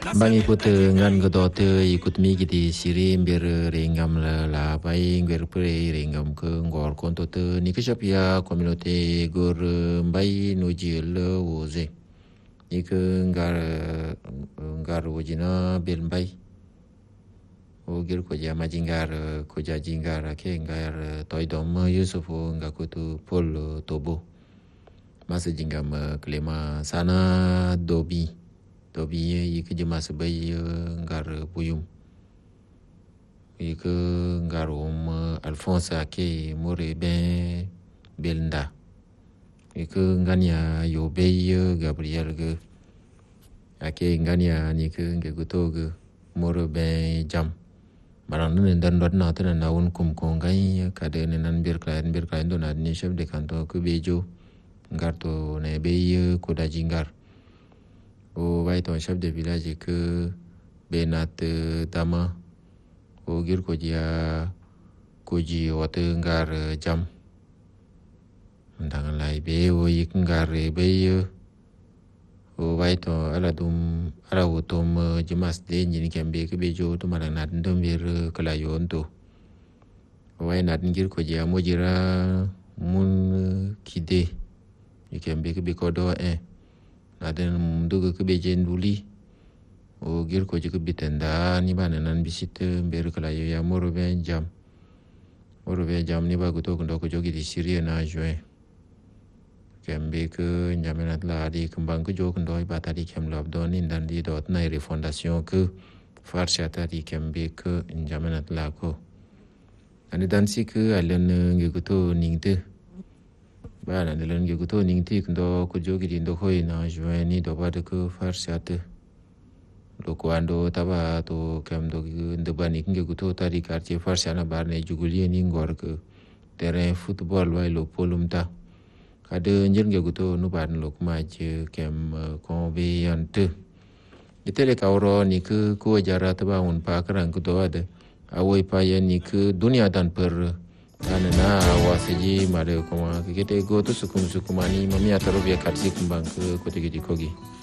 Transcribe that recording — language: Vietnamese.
Bang ikut ngan gedot ikut mi gidi siri ber ringam la bai ber pre ringam ke ngor konto te ni ke ya community gor bai no jil woze ik ngar wojina bel bai o gir ko ja majingar ko ja jingar ke ngar toy dom yusufu ngakutu pol tobo masa jingam klema sana dobi yike jema sebai ngar buyum yike ngar alphonse ake more ben belnda yike ngania yobe gabriel ge ake ngania nike ngeguto ge more ben jam marang dan dot na tena na un kum ko ngai kade nan bir klain do na ni chef de canton ku bejo ngar to ne be ko da jingar o vai ton chef de village que benat tama o gir ko dia ko ji wate ngar jam ndang lai be o yik ngar be o vai to ala utom jimas de ni kembe ke bejo to marang nat ndom bir kala yon to o vai nat ngir ko dia mojira mun kide ni kembe ke be ko do naden mduga ke bejen duli o gir ko je ke bitenda ni bana nan bisit ber kala ya moro ben jam ni ba ko to ko jogi di sirie na joe kembe ke nyamenat la di kembang ke jog ndoi bata di kem lob don in dan di dot na refondation ke farsha ta di kembe ke nyamenat la ko ani dan si ke alen ngi ko to ningte bana de len ge to ning tik ndo ko jogi di ndo hoi na joeni do ba de ko farsate do ko ando taba to kam do ndo bani nge to tari quartier farsana bar ne juguli ni ngor ko terrain football wai lo polumta kade njer nge to no ban lo ma je kem ko be yante itele kawro ni ko jara taba un pa kran ko do ade awoi pa yen ni ko dunia dan per na wasiji mare kuma kete go to sukumani mami ataro via karsi kumbang ke kote gidi kogi